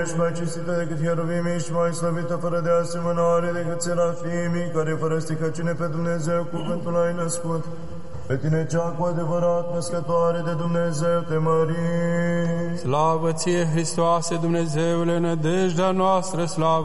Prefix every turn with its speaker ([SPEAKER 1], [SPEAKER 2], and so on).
[SPEAKER 1] Ești mai cinstită decât cheruvimii și mai slăvită fără de asemănare decât serafimii, care fără stricăciune pe Dumnezeu cuvântul ai născut. Pe tine cea cu adevărat născătoare de Dumnezeu te mărim.
[SPEAKER 2] Slavă ție, Hristoase, Dumnezeule, nădejdea noastră, slavă